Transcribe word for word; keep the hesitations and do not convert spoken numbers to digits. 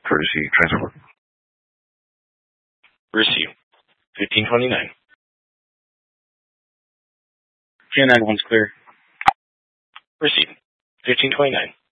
courtesy transfer. Receive. fifteen twenty-nine. G nine one's clear. Receive. fifteen twenty-nine.